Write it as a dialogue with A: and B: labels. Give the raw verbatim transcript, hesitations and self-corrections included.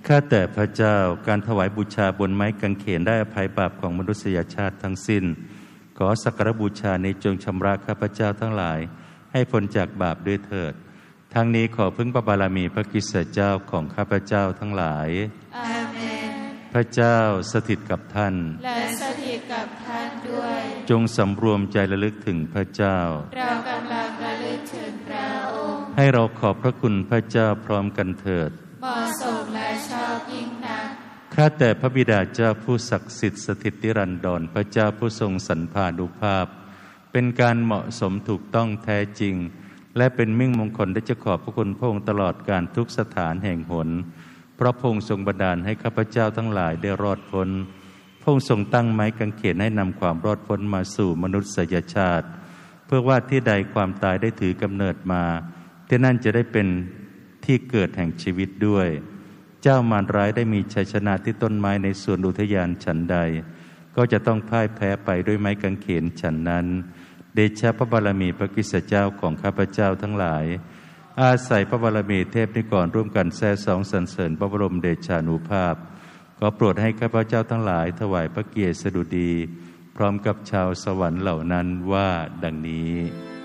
A: ข้าแต่พระเจ้าการถวายบูชาบนไม้กางเขนได้อภัยบาปของมนุษยชาติทั้งสิ้นขอสักการบูชานี้จงชำระข้าพเจ้าทั้งหลายให้พ้นจากบาปด้วยเถิดทั้งนี้ขอพึ่งพระบารมีพระคริสต์เจ้าของข้าพเจ้าทั้งหลาย
B: อาเมน
A: พระเจ้าสถิตกับท่าน
B: และสถิตกับท่านด้วย
A: จงสำรวมใจระลึกถึงพระเจ้า
B: เรากำลังระลึกถึงพระองค์
A: ให้เราขอบพระคุณพระเจ้าพร้อมกันเถิด
B: เหมาะสมและชอบยิ่งนัก
A: ข้าแต่พระบิดาเจ้าผู้ศักดิ์สิทธิ์สถิตนิรันดรพระเจ้าผู้ทรงสรรพานุภาพเป็นการเหมาะสมถูกต้องแท้จริงและเป็นมิ่งมงคลได้จะขอบพระคุณพระองค์ตลอดการทุกสถานแห่งหนเพราะพระองค์ทรงบันดาลให้ข้าพเจ้าทั้งหลายได้รอดพ้นพระองค์ทรงตั้งไม้กางเขนให้นำความรอดพ้นมาสู่มนุษยชาติเพื่อว่าที่ใดความตายได้ถือกำเนิดมาที่นั่นจะได้เป็นที่เกิดแห่งชีวิตด้วยเจ้ามารร้ายได้มีชัยชนะที่ต้นไม้ในสวนอุทยานฉันใดก็จะต้องพ่ายแพ้ไปด้วยไม้กางเขนฉันนั้นเดชะพระบารมีพระคริสต์เจ้าของข้าพเจ้าทั้งหลายอาศัยพระบารมีเทพนิกรร่วมกันแซ่สองสรรเสริญพระบรมเดชานุภาพขอโปรดให้ข้าพเจ้าทั้งหลายถวายพระเกียรติสดุดีพร้อมกับชาวสวรรค์เหล่านั้นว่าดังนี้